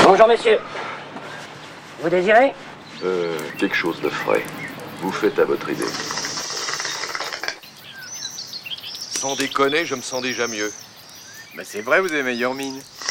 Bonjour messieurs. Vous désirez? Quelque chose de frais. Vous faites à votre idée. Sans déconner, je me sens déjà mieux. Bah c'est vrai, vous avez meilleure mine.